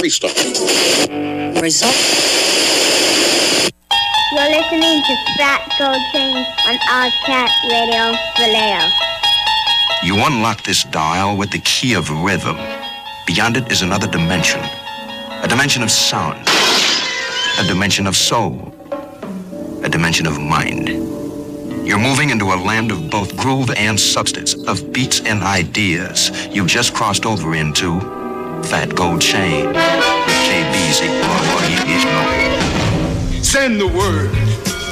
freestyle. Result. You're listening to Fat Gold Chain on Ozcat Radio Vallejo. You unlock this dial with the key of rhythm. Beyond it is another dimension. A dimension of sound. A dimension of soul. A dimension of mind. You're moving into a land of both groove and substance, of beats and ideas. You've just crossed over into Fat Gold Chain with KBZ. Send the word.